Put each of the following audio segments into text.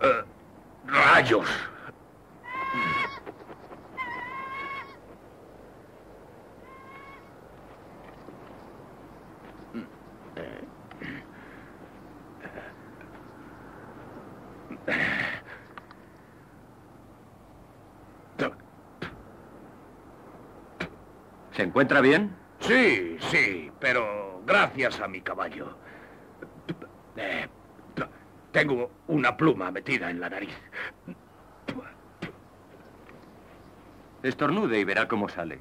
Rayos. ¿Se encuentra bien? Sí, sí, pero gracias a mi caballo. Tengo una pluma metida en la nariz. Estornude y verá cómo sale.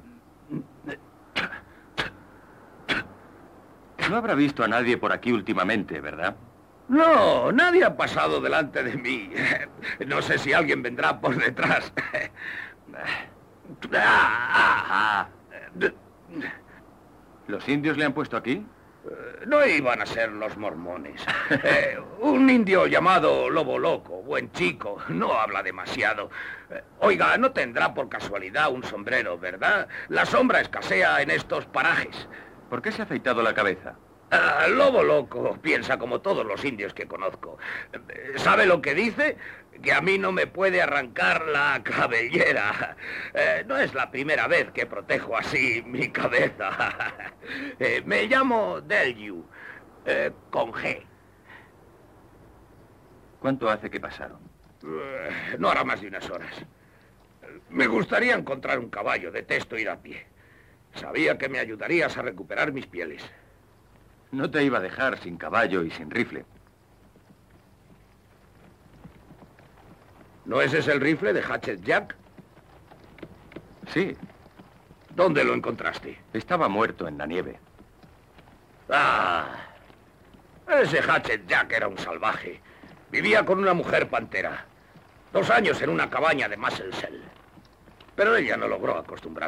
No habrá visto a nadie por aquí últimamente, ¿verdad? No, nadie ha pasado delante de mí. No sé si alguien vendrá por detrás. ¿Los indios le han puesto aquí? No iban a ser los mormones. Un indio llamado Lobo Loco, buen chico, no habla demasiado. Oiga, no tendrá por casualidad un sombrero, ¿verdad? La sombra escasea en estos parajes. ¿Por qué se ha afeitado la cabeza? Lobo Loco piensa como todos los indios que conozco. ¿Sabe lo que dice? Que a mí no me puede arrancar la cabellera. No es la primera vez que protejo así mi cabeza. Me llamo Delyu, con G. ¿Cuánto hace que pasaron? No hará más de unas horas. Me gustaría encontrar un caballo, detesto ir a pie. Sabía que me ayudarías a recuperar mis pieles. No te iba a dejar sin caballo y sin rifle. ¿No ese es el rifle de Hatchet Jack? Sí, ¿Dónde lo encontraste? estaba muerto en la nieve. Ese Hatchet Jack era un salvaje. Vivía con una mujer pantera. 2 años en una cabaña de Muscle Shell. Pero ella no logró acostumbrarse.